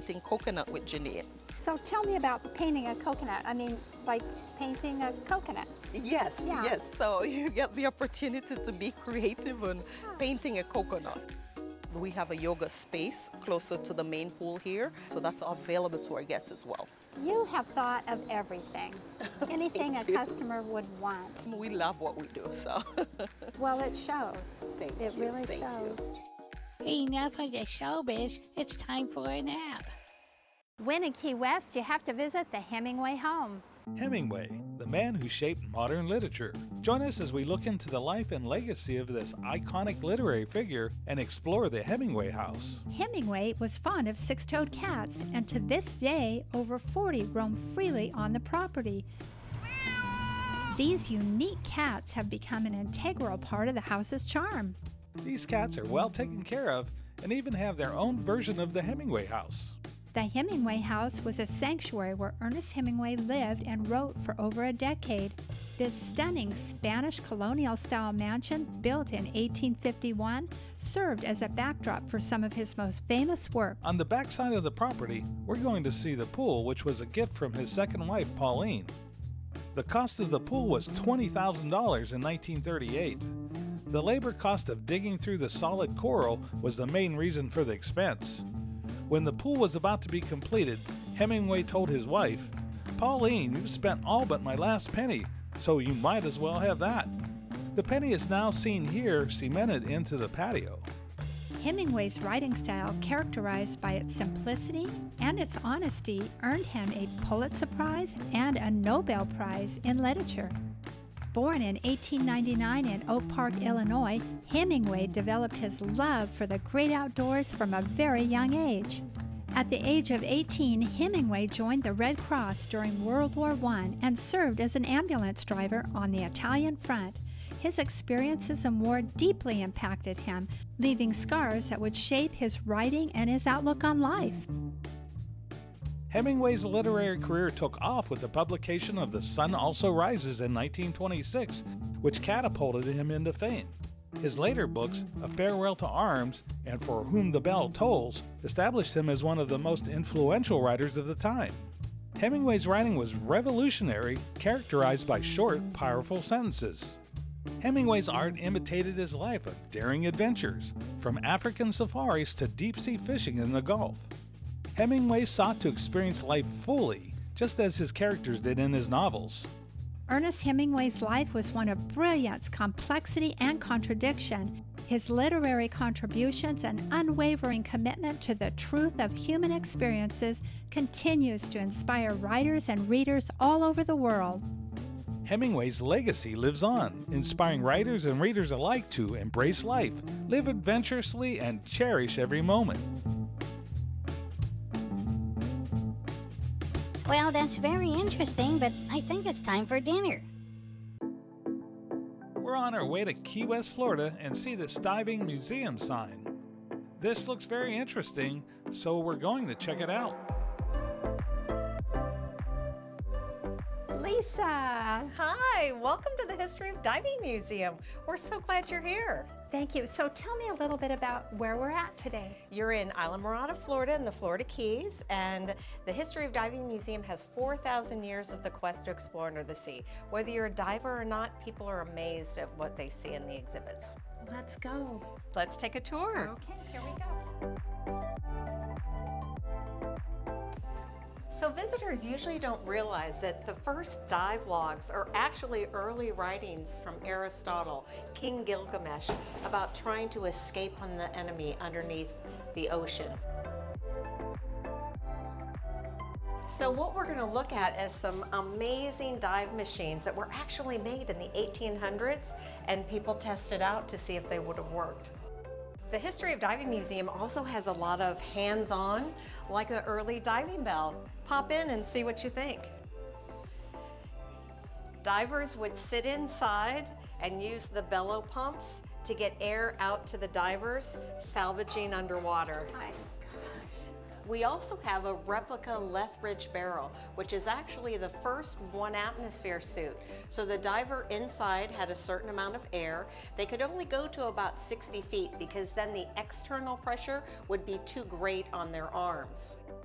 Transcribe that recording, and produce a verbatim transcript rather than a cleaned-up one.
painting coconut with Janine. So tell me about painting a coconut. I mean, like painting a coconut. Yes, Yeah. yes. So you get the opportunity to be creative on painting a coconut. We have a yoga space closer to the main pool here, so that's available to our guests as well. You have thought of everything. Anything a customer would want. We love what we do, so. Well, it shows. Thank it you, really thank shows. you. Enough of the showbiz, it's time for a nap. When in Key West, you have to visit the Hemingway home. Hemingway, the man who shaped modern literature. Join us as we look into the life and legacy of this iconic literary figure and explore the Hemingway house. Hemingway was fond of six-toed cats, and to this day, over forty roam freely on the property. These unique cats have become an integral part of the house's charm. These cats are well taken care of and even have their own version of the Hemingway house. The Hemingway house was a sanctuary where Ernest Hemingway lived and wrote for over a decade. This stunning Spanish colonial-style mansion, built in eighteen fifty-one, served as a backdrop for some of his most famous work. On the back side of the property, we're going to see the pool, which was a gift from his second wife, Pauline. The cost of the pool was twenty thousand dollars in nineteen thirty-eight. The labor cost of digging through the solid coral was the main reason for the expense. When the pool was about to be completed, Hemingway told his wife, "Pauline, you've spent all but my last penny, so you might as well have that." The penny is now seen here cemented into the patio. Hemingway's writing style, characterized by its simplicity and its honesty, earned him a Pulitzer Prize and a Nobel Prize in literature. Born in eighteen ninety-nine in Oak Park, Illinois, Hemingway developed his love for the great outdoors from a very young age. At the age of eighteen, Hemingway joined the Red Cross during World War One and served as an ambulance driver on the Italian front. His experiences in war deeply impacted him, leaving scars that would shape his writing and his outlook on life. Hemingway's literary career took off with the publication of The Sun Also Rises in nineteen twenty-six, which catapulted him into fame. His later books, A Farewell to Arms and For Whom the Bell Tolls, established him as one of the most influential writers of the time. Hemingway's writing was revolutionary, characterized by short, powerful sentences. Hemingway's art imitated his life of daring adventures, from African safaris to deep-sea fishing in the Gulf. Hemingway sought to experience life fully, just as his characters did in his novels. Ernest Hemingway's life was one of brilliance, complexity, and contradiction. His literary contributions and unwavering commitment to the truth of human experiences continues to inspire writers and readers all over the world. Hemingway's legacy lives on, inspiring writers and readers alike to embrace life, live adventurously, and cherish every moment. Well, that's very interesting, but I think it's time for dinner. We're on our way to Key West, Florida, and see this diving museum sign. This looks very interesting, so we're going to check it out. Lisa, Hi, welcome to the History of Diving Museum. We're so glad you're here. thank you. So tell me a little bit about where we're at today. You're in Islamorada, Florida, in the Florida Keys, and the History of Diving Museum has four thousand years of the quest to explore under the sea. Whether you're a diver or not, people are amazed at what they see in the exhibits. Let's go. Let's take a tour. Okay, here we go. So visitors usually don't realize that the first dive logs are actually early writings from Aristotle, King Gilgamesh, about trying to escape from the enemy underneath the ocean. So what we're going to look at is some amazing dive machines that were actually made in the eighteen hundreds, and people tested out to see if they would have worked. The History of Diving Museum also has a lot of hands-on, like the early diving bell. Pop in and see what you think. Divers would sit inside and use the bellow pumps to get air out to the divers, salvaging underwater. My gosh. We also have a replica Lethbridge barrel, which is actually the first one atmosphere suit. So the diver inside had a certain amount of air. They could only go to about sixty feet because then the external pressure would be too great on their arms.